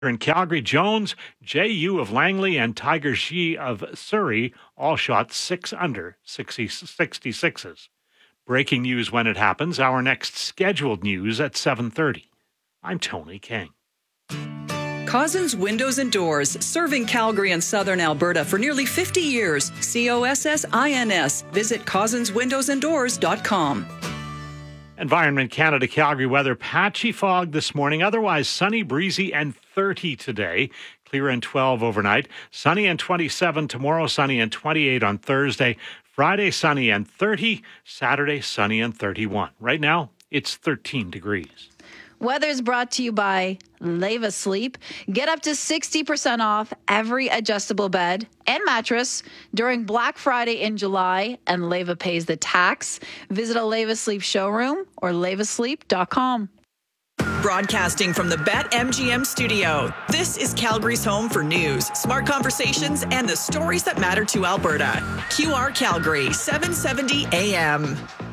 In Calgary, Jones, J.U. of Langley, and Tiger Shi of Surrey all shot 6 under 66s. Breaking news when it happens. Our next scheduled news at 7:30. I'm Tony King. Cozzens Windows and Doors, serving Calgary and southern Alberta for nearly 50 years. COSSINS. Visit CozzensWindowsandDoors.com. Environment Canada Calgary weather, patchy fog this morning, otherwise sunny, breezy, and 30 today. Clear and 12 overnight. Sunny and 27 tomorrow, sunny and 28 on Thursday. Friday, sunny and 30. Saturday, sunny and 31. Right now, it's 13 degrees. Weather's brought to you by Leva Sleep. Get up to 60% off every adjustable bed and mattress during Black Friday in July, and Leva pays the tax. Visit a Leva Sleep showroom or levasleep.com. Broadcasting from the BetMGM studio, this is Calgary's home for news, smart conversations, and the stories that matter to Alberta. QR Calgary, 770 AM.